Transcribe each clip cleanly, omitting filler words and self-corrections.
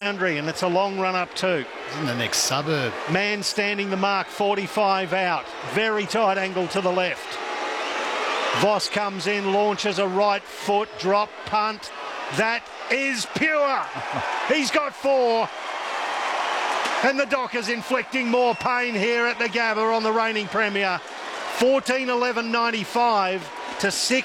boundary, and it's a long run up too. It's in the next suburb. Man standing the mark, 45 out. Very tight angle to the left. Voss comes in, launches a right foot drop punt. That is pure. He's got 4. And the Dockers inflicting more pain here at the Gabba on the reigning premier. 14-11-95 to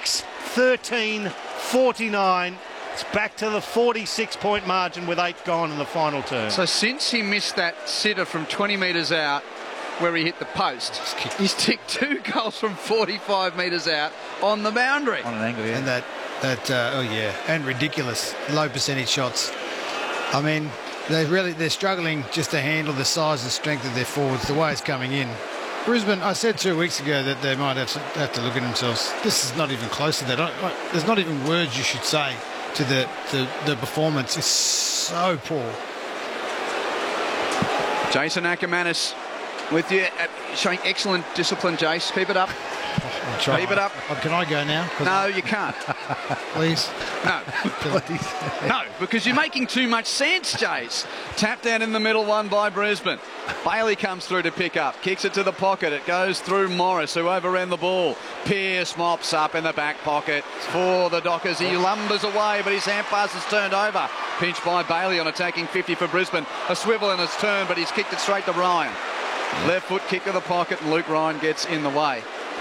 6-13-49. It's back to the 46-point margin with 8 gone in the final term. So since he missed that sitter from 20 metres out where he hit the post, he's kicked 2 goals from 45 metres out on the boundary. On an angle, yeah. And and ridiculous low percentage shots. I mean, they're struggling just to handle the size and strength of their forwards, the way it's coming in. Brisbane, I said 2 weeks ago that they might have to look at themselves. This is not even close to that. There's not even words you should say to the performance. It's so poor. Jason Ackermanis with you, showing excellent discipline, Jace. Keep it up. Keep it up. Oh, can I go now? No, you can't. Please? No. Please. No, because you're making too much sense, Jace. Tap down in the middle, one by Brisbane. Bailey comes through to pick up, kicks it to the pocket. It goes through Morris, who overran the ball. Pearce mops up in the back pocket for the Dockers. He lumbers away, but his hand pass is turned over. Pinched by Bailey on attacking 50 for Brisbane. A swivel in his turn, but he's kicked it straight to Ryan. Left foot kick to the pocket, and Luke Ryan gets in the way.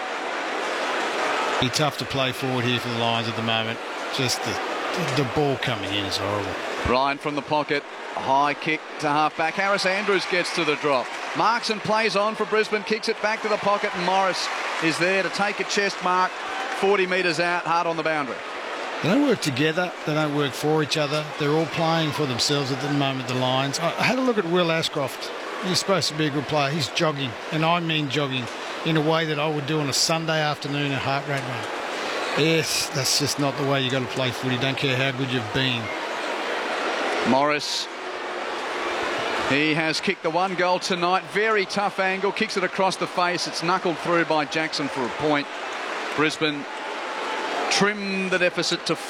Be tough to play forward here for the Lions at the moment. Just the ball coming in is horrible. Ryan from the pocket, a high kick to half-back. Harris Andrews gets to the drop. Markson plays on for Brisbane, kicks it back to the pocket, and Morris is there to take a chest mark 40 metres out, hard on the boundary. They don't work together. They don't work for each other. They're all playing for themselves at the moment, the Lions. I had a look at Will Ashcroft. He's supposed to be a good player. He's jogging, and I mean jogging, in a way that I would do on a Sunday afternoon at heart rate run. Yes, that's just not the way you got to play footy. Don't care how good you've been. Morris, he has kicked the 1 goal tonight. Very tough angle, kicks it across the face. It's knuckled through by Jackson for a point. Brisbane trimmed the deficit to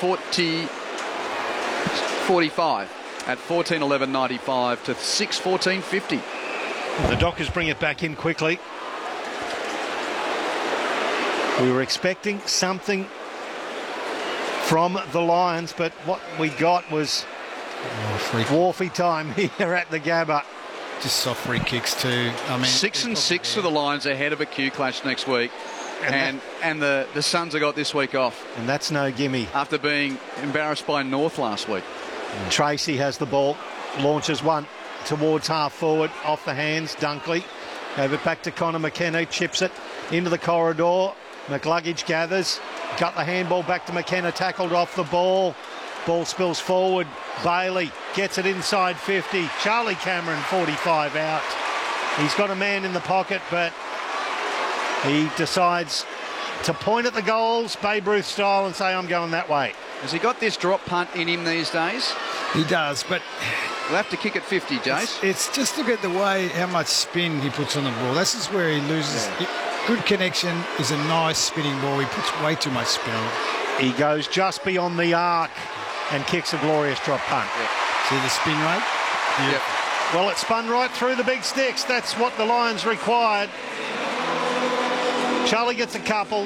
45 at 14-11-95 to 6-14-50. The Dockers bring it back in quickly. We were expecting something from the Lions, but what we got was Wharfy time here at the Gabba. Just soft free kicks too. I mean, 6 and 6 for the Lions ahead of a Q clash next week. And the Suns have got this week off. And that's no gimme. After being embarrassed by North last week. Tracy has the ball, launches one towards half forward, off the hands, Dunkley. Over back to Connor McKenna, chips it into the corridor. McLuggage gathers, got the handball back to McKenna, tackled off the ball. Ball spills forward. Bailey gets it inside 50. Charlie Cameron, 45 out. He's got a man in the pocket, but he decides to point at the goals, Babe Ruth style, and say, I'm going that way. Has he got this drop punt in him these days? He does, but we'll have to kick at 50, Jace. It's just look at the way, how much spin he puts on the ball. This is where he loses. Yeah. Good connection is a nice spinning ball. He puts way too much spin on it. He goes just beyond the arc and kicks a glorious drop punt. Yep. See the spin rate? Yep. Well, it spun right through the big sticks. That's what the Lions required. Charlie gets a couple.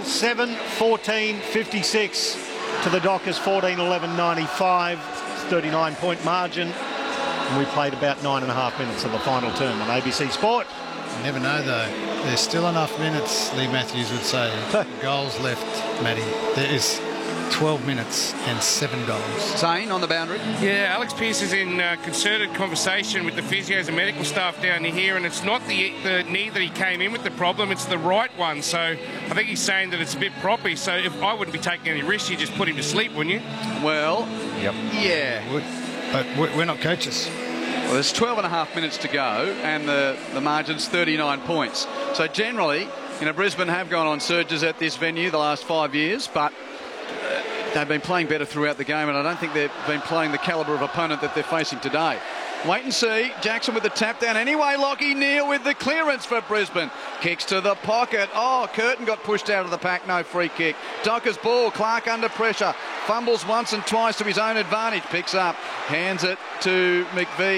7-14-56 to the Dockers. 14-11-95. 39-point margin. And we played about 9.5 minutes of the final term on ABC Sport. You never know, though. There's still enough minutes, Lee Matthews would say. Goals left, Matty. There is 12 minutes and 7 goals. Zane on the boundary. Yeah, Alex Pearce is in concerted conversation with the physios and medical staff down here, and it's not the knee that he came in with the problem, it's the right one. So I think he's saying that it's a bit proppy. So if I wouldn't be taking any risks, you just put him to sleep, wouldn't you? Well, yep. Yeah. But we're not coaches. Well, there's 12.5 minutes to go, and the margin's 39 points. So generally, Brisbane have gone on surges at this venue the last 5 years, but they've been playing better throughout the game, and I don't think they've been playing the calibre of opponent that they're facing today. Wait and see. Jackson with the tap down. Anyway, Lockie Neal with the clearance for Brisbane. Kicks to the pocket. Oh, Curtin got pushed out of the pack. No free kick. Dockers ball. Clark under pressure. Fumbles once and twice to his own advantage. Picks up. Hands it to McVie.